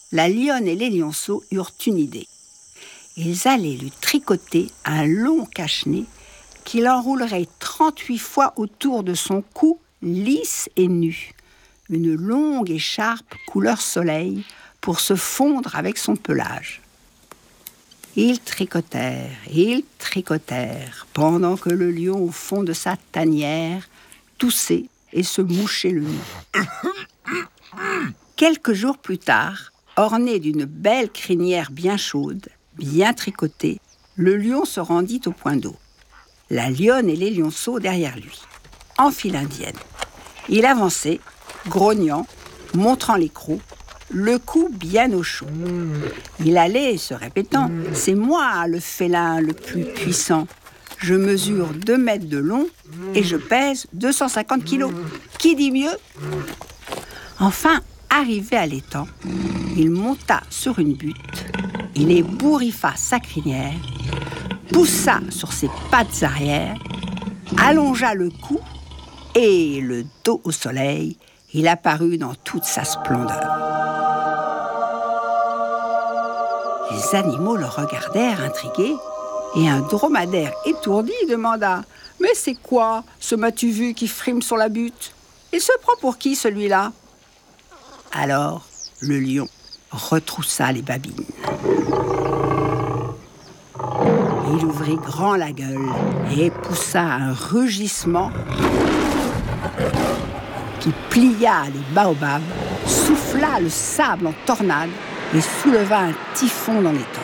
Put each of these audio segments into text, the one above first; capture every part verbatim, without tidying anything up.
la lionne et les lionceaux eurent une idée. Ils allaient lui tricoter un long cache-nez qu'il enroulerait trente-huit fois autour de son cou, lisse et nu. Une longue écharpe couleur soleil pour se fondre avec son pelage. Ils tricotèrent, ils tricotèrent, pendant que le lion au fond de sa tanière toussait et se mouchait le nez. Quelques jours plus tard, orné d'une belle crinière bien chaude, bien tricotée, le lion se rendit au point d'eau. La lionne et les lionceaux derrière lui, en file indienne. Il avançait, grognant, montrant les crocs, le cou bien au chaud. Il allait se répétant « C'est moi le félin le plus puissant. Je mesure deux mètres de long et je pèse deux cent cinquante kilos. Qui dit mieux ?» Enfin, arrivé à l'étang, il monta sur une butte, il ébouriffa sa crinière, poussa sur ses pattes arrière, allongea le cou et, le dos au soleil, il apparut dans toute sa splendeur. Les animaux le regardèrent intrigués et un dromadaire étourdi demanda « Mais c'est quoi ce m'as-tu vu qui frime sur la butte? Il se prend pour qui celui-là ?» Alors le lion retroussa les babines. Il ouvrit grand la gueule et poussa un rugissement qui plia les baobabs, souffla le sable en tornade et souleva un typhon dans l'étang.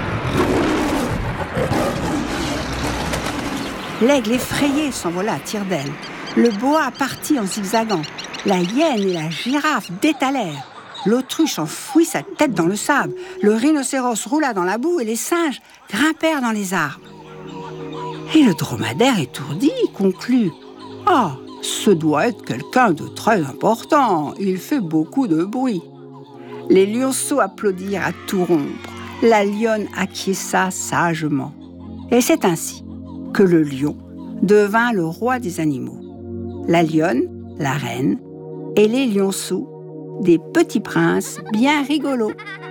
L'aigle effrayé s'envola à tire-d'aile. Le boa partit en zigzagant. La hyène et la girafe détalèrent. L'autruche enfouit sa tête dans le sable. Le rhinocéros roula dans la boue et les singes grimpèrent dans les arbres. Et le dromadaire étourdi conclut « Ah, ce doit être quelqu'un de très important. Il fait beaucoup de bruit. » Les lionceaux applaudirent à tout rompre. La lionne acquiesça sagement. Et c'est ainsi que le lion devint le roi des animaux. La lionne, la reine, et les lionceaux, des petits princes bien rigolos.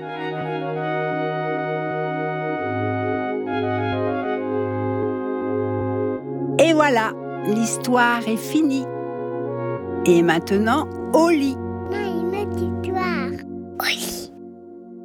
Et voilà, l'histoire est finie. Et maintenant, au lit. Non, une autre histoire.